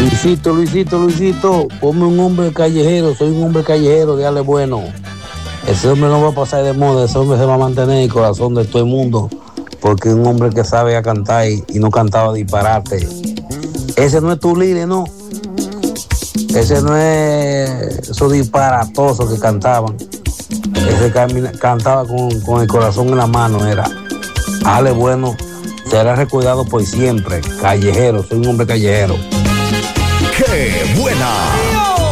Luisito, ponme un hombre callejero, soy un hombre callejero, dale bueno. Ese hombre no va a pasar de moda, ese hombre se va a mantener en el corazón de todo el mundo, porque es un hombre que sabe a cantar y no cantaba disparate. Ese no es tu líder, no. Ese no es esos disparatosos que cantaban. Ese cantaba con el corazón en la mano, era. Dale bueno, será recordado por siempre. Callejero, soy un hombre callejero. ¡Qué buena!